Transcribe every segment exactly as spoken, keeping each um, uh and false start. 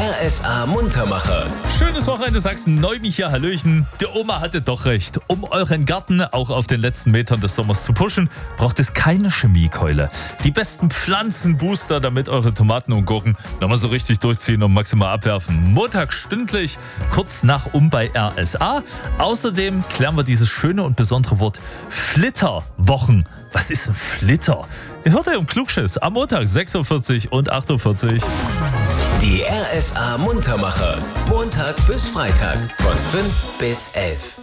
R S A Muntermacher. Schönes Wochenende Sachsen-Neuwien hier, Hallöchen. Die Oma hatte doch recht. Um euren Garten auch auf den letzten Metern des Sommers zu pushen, braucht es keine Chemiekeule. Die besten Pflanzenbooster, damit eure Tomaten und Gurken nochmal so richtig durchziehen und maximal abwerfen. Montag stündlich, kurz nach um bei R S A. Außerdem klären wir dieses schöne und besondere Wort Flitterwochen. Was ist ein Flitter? Ihr hört ja im Klugschiss am Montag sechs Uhr vierzig und acht Uhr vierzig. Die R S A Muntermacher. Montag bis Freitag von fünf bis elf.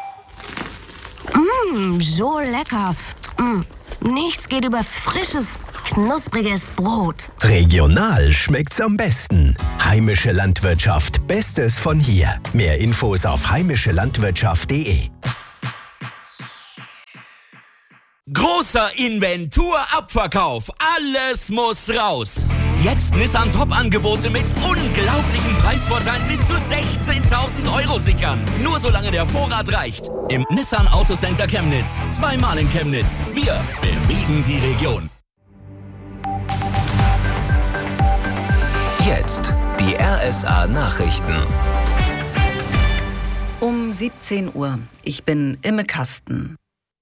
Mmh, so lecker. Mmh, nichts geht über frisches, knuspriges Brot. Regional schmeckt's am besten. Heimische Landwirtschaft, Bestes von hier. Mehr Infos auf heimische landwirtschaft punkt de. Großer Inventur-Abverkauf. Alles muss raus. Jetzt Nissan Top-Angebote mit unglaublichen Preisvorteilen bis zu sechzehntausend Euro sichern. Nur solange der Vorrat reicht. Im Nissan Autocenter Chemnitz. Zweimal in Chemnitz. Wir bewegen die Region. Jetzt die R S A Nachrichten. Um siebzehn Uhr. Ich bin Imme Kasten.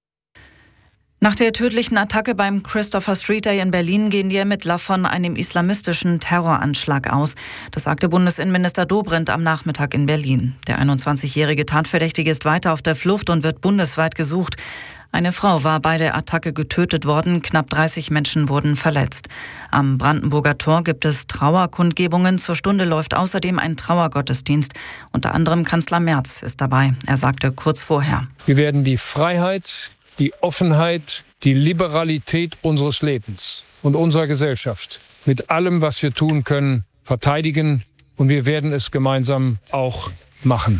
Nach der tödlichen Attacke beim Christopher Street Day in Berlin gehen die Ermittler von einem islamistischen Terroranschlag aus. Das sagte Bundesinnenminister Dobrindt am Nachmittag in Berlin. Der einundzwanzigjährige Tatverdächtige ist weiter auf der Flucht und wird bundesweit gesucht. Eine Frau war bei der Attacke getötet worden, knapp dreißig Menschen wurden verletzt. Am Brandenburger Tor gibt es Trauerkundgebungen. Zur Stunde läuft außerdem ein Trauergottesdienst. Unter anderem Kanzler Merz ist dabei. Er sagte kurz vorher: Wir werden die Freiheit, die Offenheit, die Liberalität unseres Lebens und unserer Gesellschaft mit allem, was wir tun können, verteidigen, und wir werden es gemeinsam auch machen.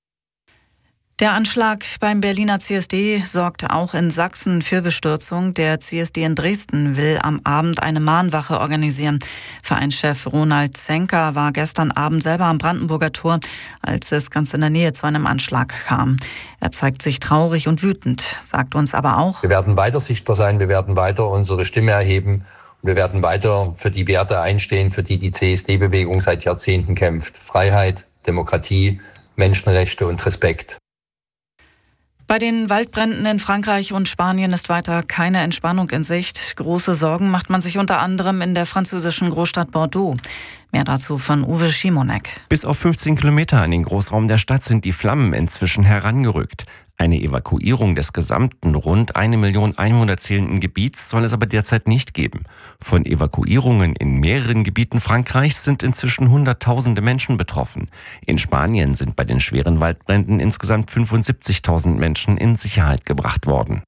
Der Anschlag beim Berliner C S D sorgt auch in Sachsen für Bestürzung. Der C S D in Dresden will am Abend eine Mahnwache organisieren. Vereinschef Ronald Zenker war gestern Abend selber am Brandenburger Tor, als es ganz in der Nähe zu einem Anschlag kam. Er zeigt sich traurig und wütend, sagt uns aber auch: Wir werden weiter sichtbar sein, wir werden weiter unsere Stimme erheben und wir werden weiter für die Werte einstehen, für die die C S D-Bewegung seit Jahrzehnten kämpft. Freiheit, Demokratie, Menschenrechte und Respekt. Bei den Waldbränden in Frankreich und Spanien ist weiter keine Entspannung in Sicht. Große Sorgen macht man sich unter anderem in der französischen Großstadt Bordeaux. Mehr dazu von Uwe Schimonek. Bis auf fünfzehn Kilometer in den Großraum der Stadt sind die Flammen inzwischen herangerückt. Eine Evakuierung des gesamten rund eine Million Einwohner zählenden Gebiets soll es aber derzeit nicht geben. Von Evakuierungen in mehreren Gebieten Frankreichs sind inzwischen Hunderttausende Menschen betroffen. In Spanien sind bei den schweren Waldbränden insgesamt fünfundsiebzigtausend Menschen in Sicherheit gebracht worden.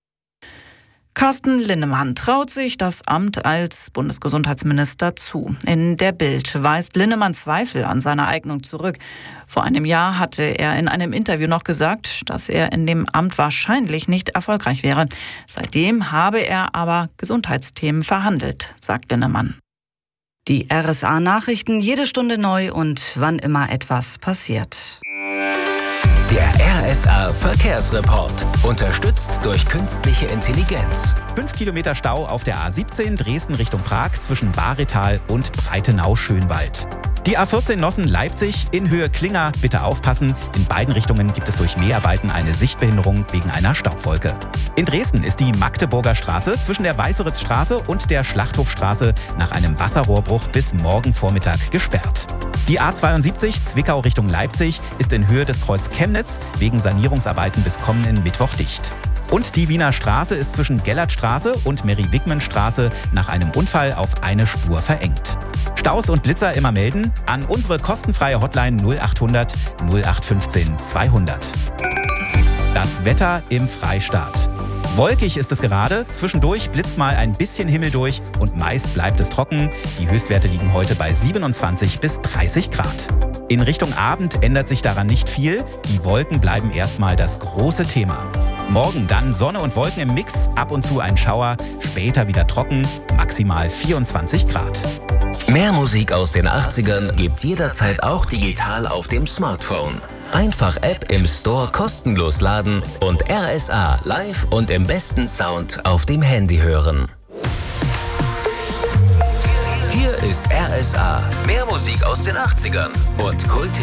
Carsten Linnemann traut sich das Amt als Bundesgesundheitsminister zu. In der Bild weist Linnemann Zweifel an seiner Eignung zurück. Vor einem Jahr hatte er in einem Interview noch gesagt, dass er in dem Amt wahrscheinlich nicht erfolgreich wäre. Seitdem habe er aber Gesundheitsthemen verhandelt, sagt Linnemann. Die R S A-Nachrichten jede Stunde neu und wann immer etwas passiert. Der R S A Verkehrsreport. Unterstützt durch künstliche Intelligenz. Fünf Kilometer Stau auf der A siebzehn Dresden Richtung Prag zwischen Baretal und Breitenau-Schönwald. Die A vierzehn Nossen-Leipzig in Höhe Klinger. Bitte aufpassen. In beiden Richtungen gibt es durch Mäharbeiten eine Sichtbehinderung wegen einer Staubwolke. In Dresden ist die Magdeburger Straße zwischen der Weißeritzstraße und der Schlachthofstraße nach einem Wasserrohrbruch bis morgen Vormittag gesperrt. Die A zweiundsiebzig Zwickau Richtung Leipzig ist in Höhe des Kreuz Chemnitz wegen Sanierungsarbeiten bis kommenden Mittwoch dicht. Und die Wiener Straße ist zwischen Gellertstraße und Mary-Wigman-Straße nach einem Unfall auf eine Spur verengt. Staus und Blitzer immer melden an unsere kostenfreie Hotline null achthundert null acht fünfzehn zweihundert. Das Wetter im Freistaat. Wolkig ist es gerade, zwischendurch blitzt mal ein bisschen Himmel durch und meist bleibt es trocken. Die Höchstwerte liegen heute bei siebenundzwanzig bis dreißig Grad. In Richtung Abend ändert sich daran nicht viel. Die Wolken bleiben erstmal das große Thema. Morgen dann Sonne und Wolken im Mix, ab und zu ein Schauer, später wieder trocken, maximal vierundzwanzig Grad. Mehr Musik aus den achtzigern gibt's jederzeit auch digital auf dem Smartphone. Einfach App im Store kostenlos laden und R S A live und im besten Sound auf dem Handy hören. Hier ist R S A. Mehr Musik aus den achtzigern und Kult